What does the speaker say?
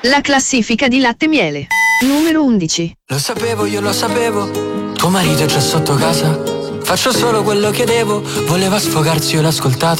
La classifica di latte e miele. Numero 11. Lo sapevo, io lo sapevo, tuo marito è già sotto casa. Faccio solo quello che devo, voleva sfogarsi, io l'ho ascoltato.